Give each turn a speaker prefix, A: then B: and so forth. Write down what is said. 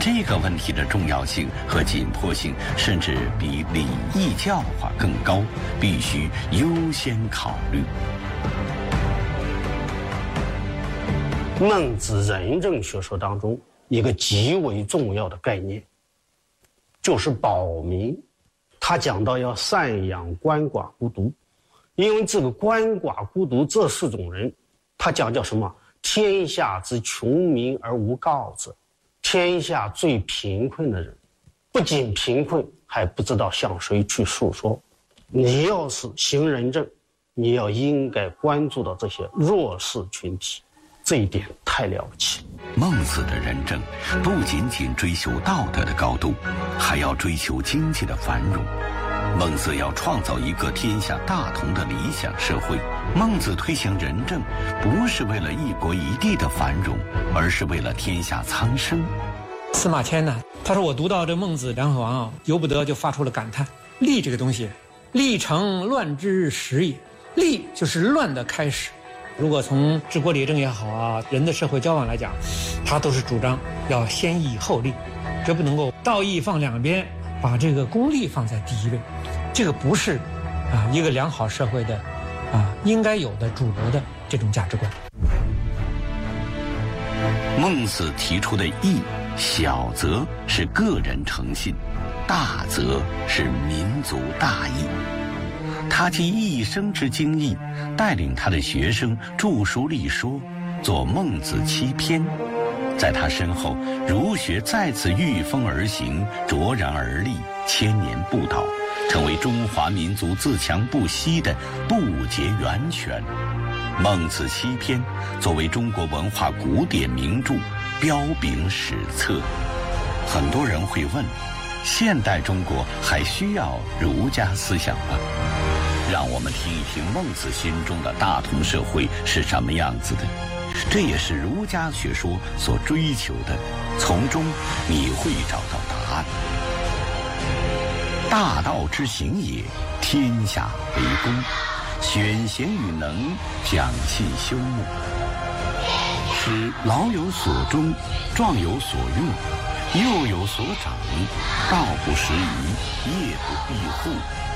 A: 这个问题的重要性和紧迫性甚至比礼义教化更高，必须优先考虑。
B: 孟子仁政学说当中一个极为重要的概念，就是保民。他讲到要赡养鳏寡孤独，因为这个鳏寡孤独这4种人，他讲叫什么？天下之穷民而无告者，天下最贫困的人，不仅贫困，还不知道向谁去诉说。你要是行仁政，你要应该关注到这些弱势群体，这一点太了不起。
A: 孟子的仁政不仅仅追求道德的高度，还要追求经济的繁荣。孟子要创造一个天下大同的理想社会。孟子推行仁政，不是为了一国一地的繁荣，而是为了天下苍生。
C: 司马迁呢，他说我读到这孟子梁惠王啊，由不得就发出了感叹：利这个东西，利成乱之始也。利就是乱的开始。如果从治国理政也好啊，人的社会交往来讲，他都是主张要先义后利，绝不能够道义放两边，把这个功利放在第一位。这个不是一个良好社会的应该有的主流的这种价值观。
A: 孟子提出的义，小则是个人诚信，大则是民族大义。他集一生之精义，带领他的学生著书立说，做孟子7篇。在他身后，儒学再次御风而行，卓然而立，千年不倒，成为中华民族自强不息的不竭源泉。孟子7篇作为中国文化古典名著，彪炳史册。很多人会问，现代中国还需要儒家思想吗？让我们听一听孟子心中的大同社会是什么样子的，这也是儒家学说所追求的，从中你会找到答案。大道之行也，天下为公，选贤与能，讲信修睦，使老有所终，壮有所用，幼有所长，道不拾遗，夜不闭户，